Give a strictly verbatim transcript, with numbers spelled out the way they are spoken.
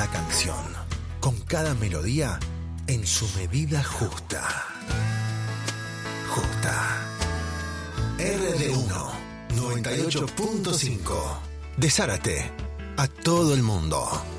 cada canción, con cada melodía en su medida justa. Justa. R D uno, noventa y ocho punto cinco. De Zárate a todo el mundo.